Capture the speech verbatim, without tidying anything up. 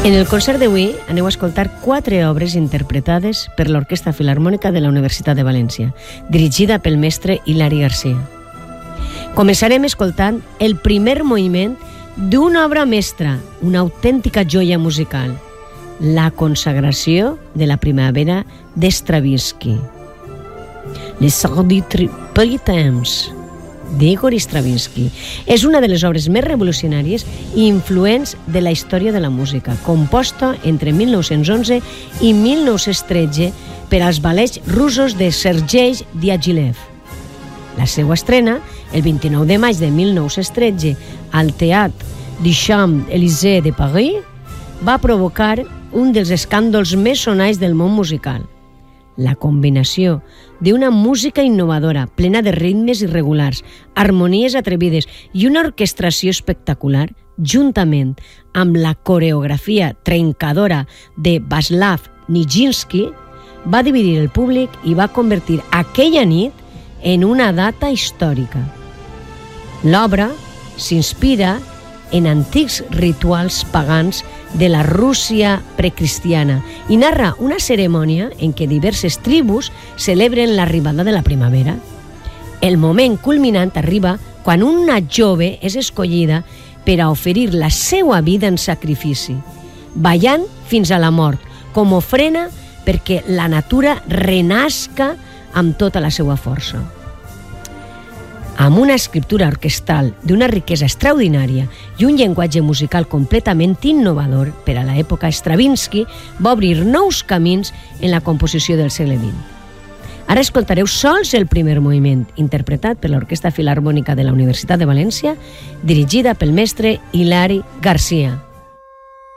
En el concert d'avui aneu a escoltar quatre obres interpretades per l'Orquestra Filharmònica de la Universitat de València, dirigida pel mestre Hilari García. Començarem escoltant el primer moviment d'una obra mestra, una autèntica joia musical, la consagració de la primavera d'Stravinsky. Les Sardis Prytemps, d'Igor Stravinsky. És una de les obres més revolucionàries i influents de la història de la música, composta entre mil nou-cents onze i mil nou-cents tretze per als ballets russos de Sergei Diaghilev. La seva estrena, el vint-i-nou de maig de mil nou-cents tretze, al Théâtre du Champs-Élysées de París, va provocar un dels escàndols més sonats del món musical. La combinació d'una música innovadora, plena de ritmes irregulars, harmonies atrevides i una orquestració espectacular, juntament amb la coreografia trencadora de Václav Nijinsky, va dividir el públic i va convertir aquella nit en una data històrica. L'obra s'inspira en antics rituals pagans de la Rússia precristiana i narra una cerimònia en què diverses tribus celebren l'arribada de la primavera. El moment culminant arriba quan una jove és escollida per a oferir la seva vida en sacrifici, ballant fins a la mort, com ofrena perquè la natura renasca amb tota la seva força. Amb una escriptura orquestral d'una riquesa extraordinària i un llenguatge musical completament innovador per a l'època, Stravinsky va obrir nous camins en la composició del segle vint. Ara escoltareu sols el primer moviment, interpretat per l'Orquestra Filharmònica de la Universitat de València, dirigida pel mestre Hilari García.